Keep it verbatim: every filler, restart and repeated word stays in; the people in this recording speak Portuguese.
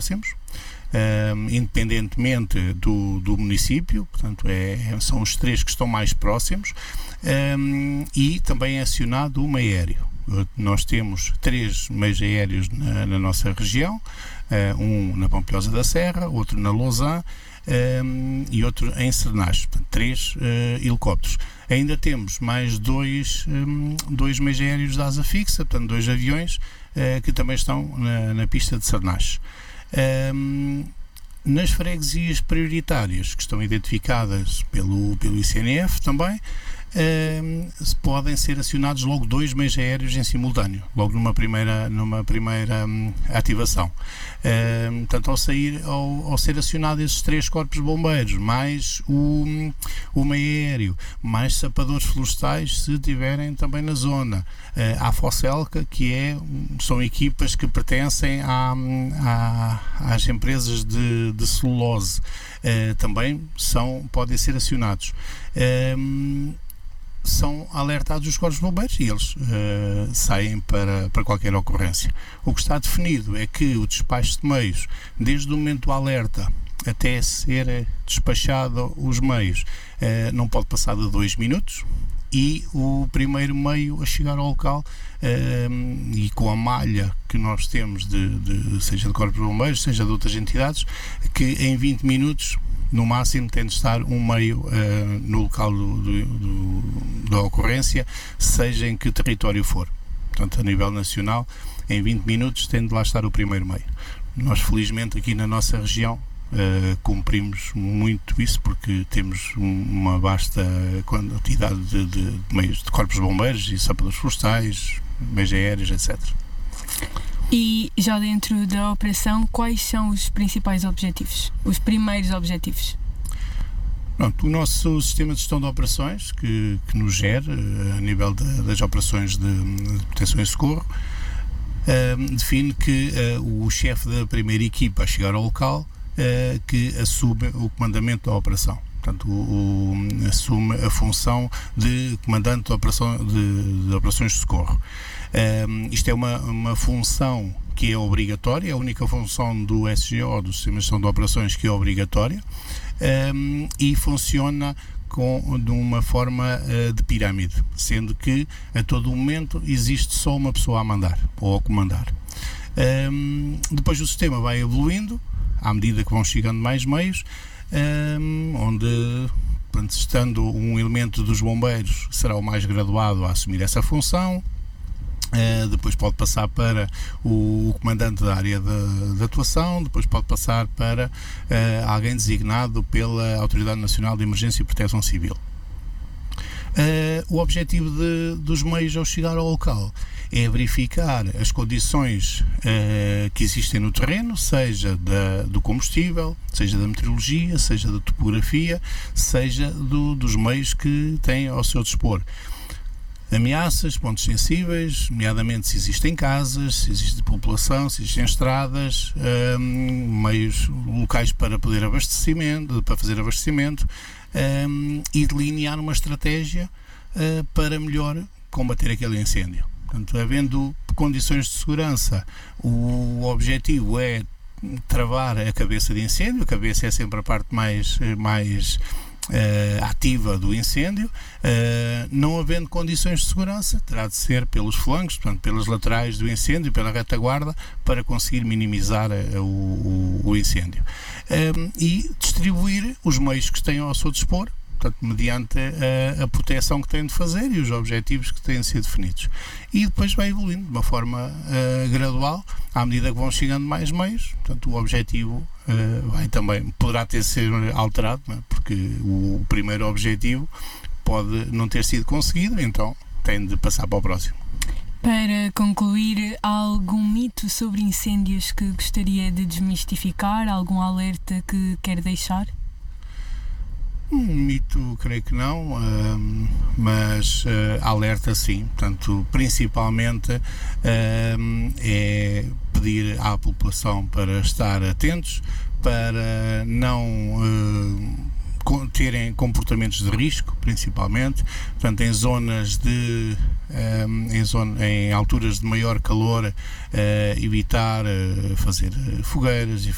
próximos, um, independentemente do, do município, portanto é, são os três que estão mais próximos, um, e também é acionado o meio aéreo. Nós temos três meios aéreos na, na nossa região, uh, um na Pampilhosa da Serra, outro na Lousã, um, e outro em Sernás, portanto, três uh, helicópteros. Ainda temos mais dois, um, dois meios aéreos de asa fixa, portanto dois aviões uh, que também estão na, na pista de Sernás. Um, nas freguesias prioritárias que estão identificadas pelo, pelo I C N F também, Um, podem ser acionados logo dois meios aéreos em simultâneo, logo numa primeira, numa primeira um, ativação. Um, portanto, ao, sair, ao, ao ser acionado esses três corpos de bombeiros, mais o, o meio aéreo, mais sapadores florestais, se tiverem também na zona, uh, a Focelca, que é, são equipas que pertencem à, à, às empresas de, de celulose, uh, também são, podem ser acionados. Um, são alertados os corpos de bombeiros e eles uh, saem para, para qualquer ocorrência. O que está definido é que o despacho de meios, desde o momento do alerta até ser despachado os meios, uh, não pode passar de dois minutos, e o primeiro meio a chegar ao local, uh, e com a malha que nós temos, de, de, seja de corpos de bombeiros, seja de outras entidades, que em vinte minutos no máximo tem de estar um meio uh, no local do, do, do, da ocorrência, seja em que território for. Portanto, a nível nacional, em vinte minutos tem de lá estar o primeiro meio. Nós, felizmente, aqui na nossa região, uh, cumprimos muito isso, porque temos uma vasta quantidade de, de, de meios de corpos de bombeiros e sapadores florestais, meios aéreos, etcétera. E já dentro da operação, quais são os principais objetivos? Os primeiros objetivos? Pronto, o nosso sistema de gestão de operações, que, que nos gera a nível de, das operações de, de proteção e socorro, uh, define que uh, o chefe da primeira equipa a chegar ao local uh, que assume o comandamento da operação. Portanto, o, o, assume a função de comandante de, operação, de, de operações de socorro. Um, isto é uma, uma função que é obrigatória, é a única função do S G O, do Sistema de Gestão de Operações, que é obrigatória, um, e funciona com, de uma forma uh, de pirâmide, sendo que a todo momento existe só uma pessoa a mandar ou a comandar. Um, depois o sistema vai evoluindo à medida que vão chegando mais meios, um, onde, portanto, estando um elemento dos bombeiros, será o mais graduado a assumir essa função. Uh, depois pode passar para o, o comandante da área de, de atuação, depois pode passar para uh, alguém designado pela Autoridade Nacional de Emergência e Proteção Civil. Uh, o objetivo de, dos meios ao chegar ao local é verificar as condições uh, que existem no terreno, seja da, do combustível, seja da meteorologia, seja da topografia, seja do, dos meios que têm ao seu dispor. Ameaças, pontos sensíveis, nomeadamente se existem casas, se existe população, se existem estradas, um, meios locais para poder abastecimento, para fazer abastecimento, um, e delinear uma estratégia uh, para melhor combater aquele incêndio. Portanto, havendo condições de segurança, o objetivo é travar a cabeça de incêndio. A cabeça é sempre a parte mais, mais Uh, ativa do incêndio. Uh, não havendo condições de segurança, terá de ser pelos flancos, portanto, pelas laterais do incêndio, pela retaguarda, para conseguir minimizar uh, o, o incêndio. Uh, e distribuir os meios que têm ao seu dispor, portanto, mediante a, a proteção que têm de fazer e os objetivos que têm de ser definidos. E depois vai evoluindo de uma forma uh, gradual, à medida que vão chegando mais meios. Portanto, o objetivo uh, vai também, poderá ter de ser alterado, não é? Porque o, o primeiro objetivo pode não ter sido conseguido, então tem de passar para o próximo. Para concluir, há algum mito sobre incêndios que gostaria de desmistificar? Algum alerta que quer deixar? Um mito, creio que não, uh, mas uh, alerta sim. Portanto, principalmente uh, é pedir à população para estar atentos, para não uh, terem comportamentos de risco, principalmente. Portanto, em zonas de um, em, zona, em alturas de maior calor, uh, evitar uh, fazer fogueiras,